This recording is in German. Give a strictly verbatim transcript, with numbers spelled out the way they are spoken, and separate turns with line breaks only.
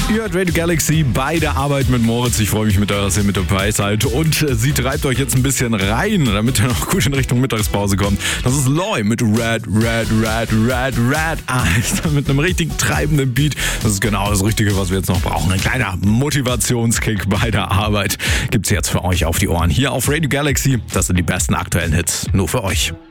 Ihr hört Radio Galaxy bei der Arbeit mit Moritz. Ich freue mich mit, dass ihr mit dabei seid. Und äh, sie treibt euch jetzt ein bisschen rein, damit ihr noch gut in Richtung Mittagspause kommt. Das ist Loy mit Red, Red, Red, Red, Red Eyes. Mit einem richtig treibenden Beat. Das ist genau das Richtige, was wir jetzt noch brauchen. Ein kleiner Motivationskick bei der Arbeit gibt's jetzt für euch auf die Ohren. Hier auf Radio Galaxy. Das sind die besten aktuellen Hits. Nur für euch.